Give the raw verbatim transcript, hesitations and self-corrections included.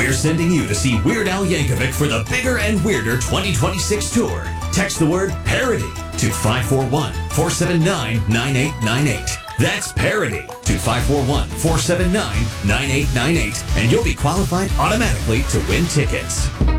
We're sending you to see Weird Al Yankovic for the Bigger and Weirder twenty twenty-six tour. Text the word parody to five four one, four seven nine, nine eight nine eight. That's parody to five four one, four seven nine, nine eight nine eight, and you'll be qualified automatically to win tickets.